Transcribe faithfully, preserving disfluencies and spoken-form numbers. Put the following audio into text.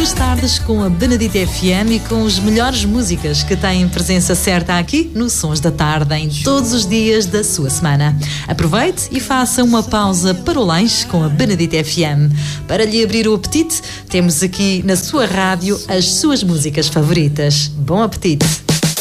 suas tardes com a Benedita F M e com as melhores músicas que têm presença certa aqui no Sons da Tarde em todos os dias da sua semana. Aproveite e faça uma pausa para o lanche com a Benedita F M. Para lhe abrir o apetite, temos aqui na sua rádio as suas músicas favoritas. Bom apetite!